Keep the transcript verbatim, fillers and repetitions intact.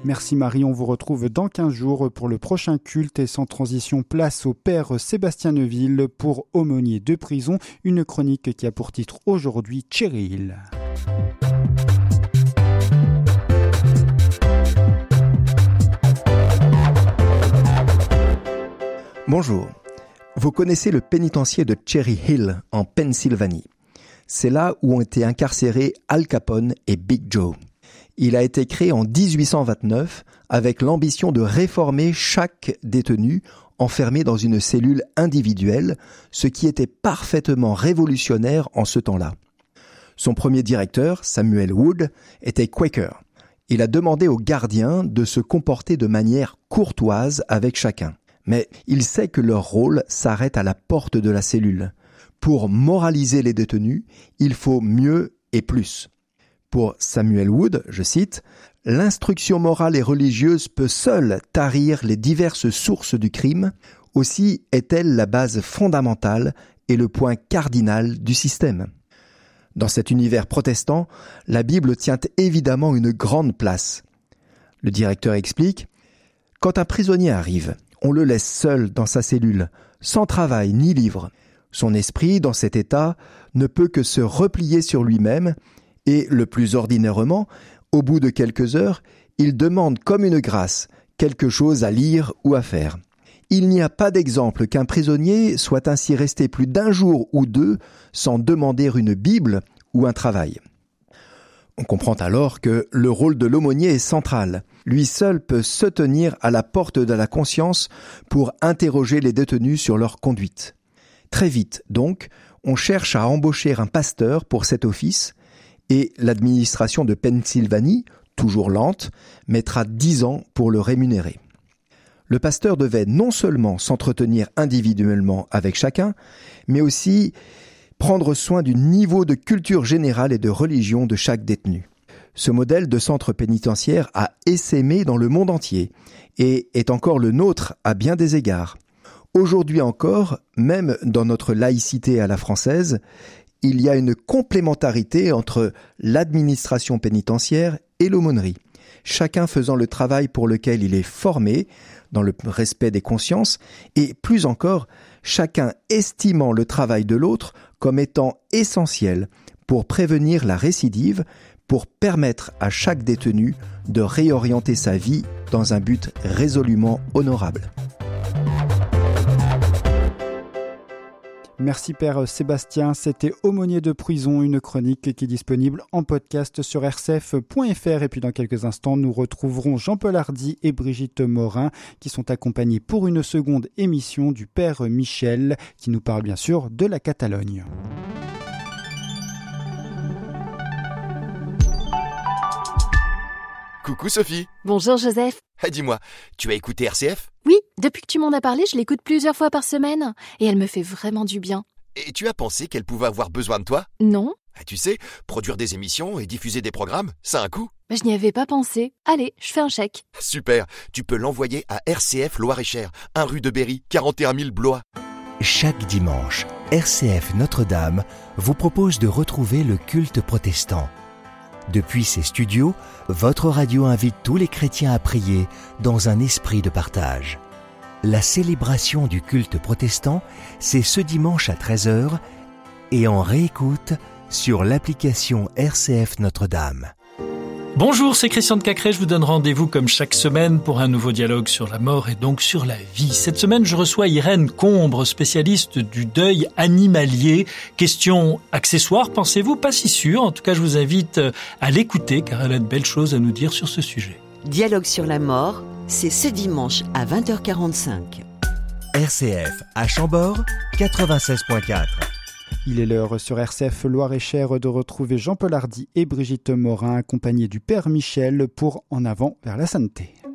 Merci Marie, on vous retrouve dans quinze jours pour le prochain culte et sans transition, place au Père Sébastien Neuville pour Aumônier de prison, une chronique qui a pour titre aujourd'hui Cherry Hill. Bonjour, vous connaissez le pénitencier de Cherry Hill en Pennsylvanie. C'est là où ont été incarcérés Al Capone et Big Joe. Il a été créé en dix-huit cent vingt-neuf avec l'ambition de réformer chaque détenu enfermé dans une cellule individuelle, ce qui était parfaitement révolutionnaire en ce temps-là. Son premier directeur, Samuel Wood, était Quaker. Il a demandé aux gardiens de se comporter de manière courtoise avec chacun. Mais il sait que leur rôle s'arrête à la porte de la cellule. Pour moraliser les détenus, il faut mieux et plus. Pour Samuel Wood, je cite, « L'instruction morale et religieuse peut seule tarir les diverses sources du crime, aussi est-elle la base fondamentale et le point cardinal du système. » Dans cet univers protestant, la Bible tient évidemment une grande place. Le directeur explique, « Quand un prisonnier arrive, on le laisse seul dans sa cellule, sans travail ni livre. Son esprit, dans cet état, ne peut que se replier sur lui-même et, le plus ordinairement, au bout de quelques heures, il demande comme une grâce quelque chose à lire ou à faire. Il n'y a pas d'exemple qu'un prisonnier soit ainsi resté plus d'un jour ou deux sans demander une Bible ou un travail. » On comprend alors que le rôle de l'aumônier est central. Lui seul peut se tenir à la porte de la conscience pour interroger les détenus sur leur conduite. Très vite, donc, on cherche à embaucher un pasteur pour cet office et l'administration de Pennsylvanie, toujours lente, mettra dix ans pour le rémunérer. Le pasteur devait non seulement s'entretenir individuellement avec chacun, mais aussi prendre soin du niveau de culture générale et de religion de chaque détenu. Ce modèle de centre pénitentiaire a essaimé dans le monde entier et est encore le nôtre à bien des égards. Aujourd'hui encore, même dans notre laïcité à la française, il y a une complémentarité entre l'administration pénitentiaire et l'aumônerie, chacun faisant le travail pour lequel il est formé, dans le respect des consciences, et plus encore, chacun estimant le travail de l'autre comme étant essentiel pour prévenir la récidive, pour permettre à chaque détenu de réorienter sa vie dans un but résolument honorable. Merci Père Sébastien, c'était Aumônier de prison, une chronique qui est disponible en podcast sur r c f point f r. Et puis dans quelques instants, nous retrouverons Jean-Paul Hardy et Brigitte Morin qui sont accompagnés pour une seconde émission du Père Michel qui nous parle bien sûr de la Catalogne. Coucou Sophie. Bonjour Joseph. Ah, dis-moi, tu as écouté R C F ? Oui, depuis que tu m'en as parlé, je l'écoute plusieurs fois par semaine. Et elle me fait vraiment du bien. Et tu as pensé qu'elle pouvait avoir besoin de toi ? Non. Ah, tu sais, produire des émissions et diffuser des programmes, ça a un coût. Je n'y avais pas pensé. Allez, je fais un chèque. Super, tu peux l'envoyer à R C F Loire-et-Cher, un rue de Berry, quarante et un mille Blois. Chaque dimanche, R C F Notre-Dame vous propose de retrouver le culte protestant. Depuis ses studios, votre radio invite tous les chrétiens à prier dans un esprit de partage. La célébration du culte protestant, c'est ce dimanche à treize heures et en réécoute sur l'application R C F Notre-Dame. Bonjour, c'est Christian de Cacré, je vous donne rendez-vous comme chaque semaine pour un nouveau dialogue sur la mort et donc sur la vie. Cette semaine, je reçois Irène Combre, spécialiste du deuil animalier. Question accessoire, pensez-vous? Pas si sûr. En tout cas, je vous invite à l'écouter car elle a de belles choses à nous dire sur ce sujet. Dialogue sur la mort, c'est ce dimanche à vingt heures quarante-cinq. R C F à Chambord, quatre-vingt-seize virgule quatre. Il est l'heure sur R C F Loire-et-Cher de retrouver Jean-Paul Hardy et Brigitte Morin accompagnés du Père Michel pour En avant vers la sainteté.